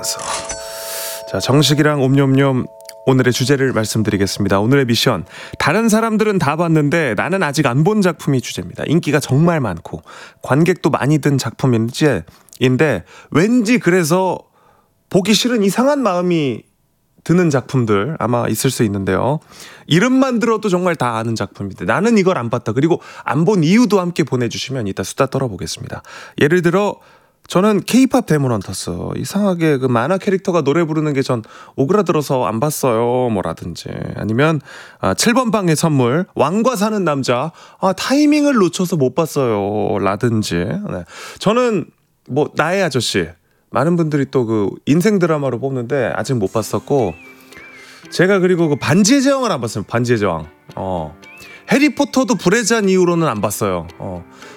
좋아서. 자, 정식이랑 옴뇸뇸 오늘의 주제를 말씀드리겠습니다. 오늘의 미션. 다른 사람들은 다 봤는데 나는 아직 안 본 작품이 주제입니다. 인기가 정말 많고 관객도 많이 든 작품인데 왠지 그래서 보기 싫은 이상한 마음이 드는 작품들 아마 있을 수 있는데요. 이름만 들어도 정말 다 아는 작품인데 나는 이걸 안 봤다. 그리고 안 본 이유도 함께 보내주시면 이따 수다 떨어보겠습니다. 예를 들어 저는 K-팝 데몬헌터스 이상하게 그 만화 캐릭터가 노래 부르는 게 전 오그라들어서 안 봤어요 뭐라든지 아니면 7번 방의 선물 왕과 사는 남자 타이밍을 놓쳐서 못 봤어요 라든지 네. 저는 뭐 나의 아저씨 많은 분들이 또 그 인생 드라마로 뽑는데 아직 못 봤었고 제가 그리고 그 반지의 제왕을 안 봤어요. 반지의 제왕 해리포터도 불의 잔 이후로는 안 봤어요.